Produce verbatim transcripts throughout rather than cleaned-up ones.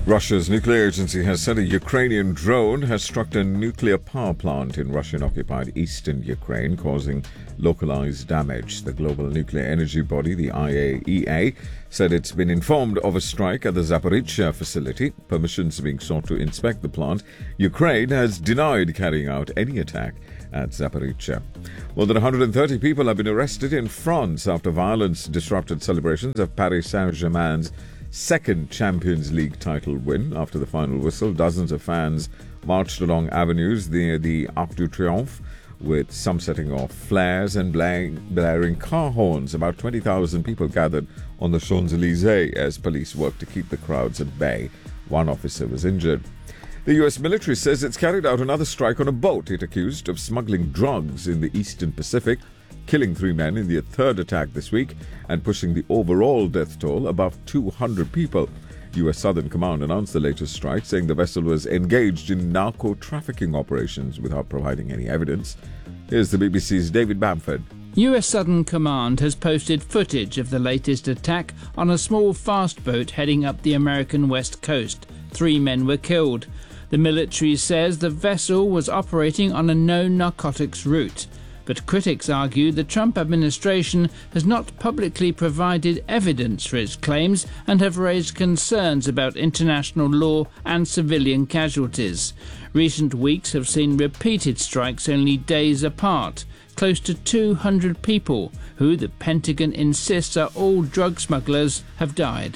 Russia's nuclear agency has said a Ukrainian drone has struck a nuclear power plant in Russian-occupied eastern Ukraine, causing localized damage. The global nuclear energy body, the I A E A, said it's been informed of a strike at the Zaporizhzhia facility. Permissions are being sought to inspect the plant. Ukraine has denied carrying out any attack at Zaporizhzhia. More than one hundred thirty people have been arrested in France after violence disrupted celebrations of Paris Saint-Germain's second Champions League title win. After the final whistle, dozens of fans marched along avenues near the Arc de Triomphe, with some setting off flares and blaring car horns. About twenty thousand people gathered on the Champs-Élysées as police worked to keep the crowds at bay. One officer was injured. The U S military says it's carried out another strike on a boat it accused of smuggling drugs in the Eastern Pacific, killing three men in the third attack this week and pushing the overall death toll above two hundred people. U S Southern Command announced the latest strike, saying the vessel was engaged in narco-trafficking operations without providing any evidence. Here's the B B C's David Bamford. U S Southern Command has posted footage of the latest attack on a small fast boat heading up the American west coast. Three men were killed. The military says the vessel was operating on a no-narcotics route. But critics argue the Trump administration has not publicly provided evidence for its claims and have raised concerns about international law and civilian casualties. Recent weeks have seen repeated strikes only days apart. Close to two hundred people, who the Pentagon insists are all drug smugglers, have died.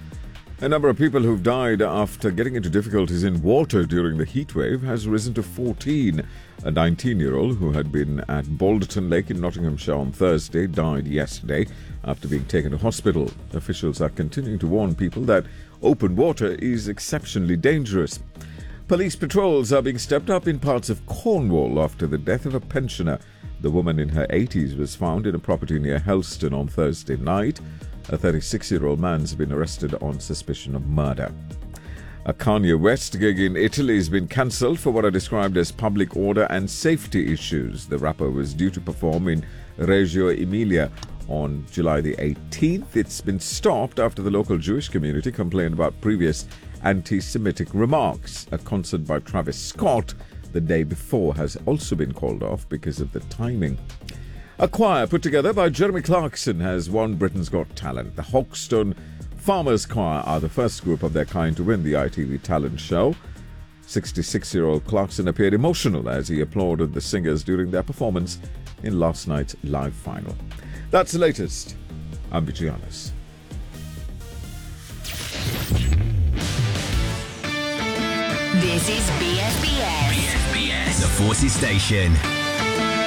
A number of people who've died after getting into difficulties in water during the heatwave has risen to fourteen. A nineteen-year-old who had been at Balderton Lake in Nottinghamshire on Thursday died yesterday after being taken to hospital. Officials are continuing to warn people that open water is exceptionally dangerous. Police patrols are being stepped up in parts of Cornwall after the death of a pensioner. The woman in her eighties was found in a property near Helston on Thursday night. A thirty-six-year-old man has been arrested on suspicion of murder. A Kanye West gig in Italy has been cancelled for what are described as public order and safety issues. The rapper was due to perform in Reggio Emilia on July the eighteenth. It's been stopped after the local Jewish community complained about previous anti-Semitic remarks. A concert by Travis Scott the day before has also been called off because of the timing. A choir put together by Jeremy Clarkson has won Britain's Got Talent. The Hoxton Farmers Choir are the first group of their kind to win the I T V talent show. sixty-six-year-old Clarkson appeared emotional as he applauded the singers during their performance in last night's live final. That's the latest. I'm Vijayanas. This is B S B S. B S B S, the Forces Station.